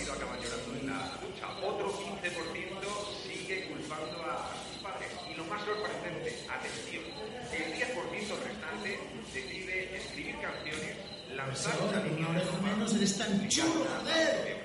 marido acaba llorando en la ducha. Otro 15% sigue culpando a sus padres. Y lo más sorprendente, atención, el 10% restante decide escribir canciones, lanzar una línea de menos eres tan chulo, joder.